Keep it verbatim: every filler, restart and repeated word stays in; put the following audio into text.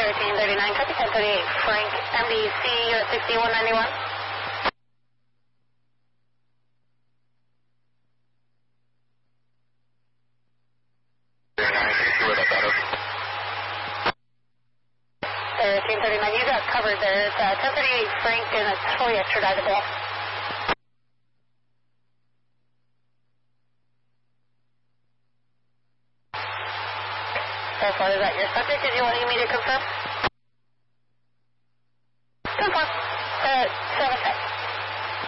thirteen thirty-nine, copy ten thirty-eight, Frank, M D C, you're at sixty-one ninety-one. thirteen thirty-nine, you got covered there. It's uh, ten thirty-eight, Frank, and it's fully extraditable. So far, is that your subject? Did you want me to confirm? Confirm. Uh, seven six.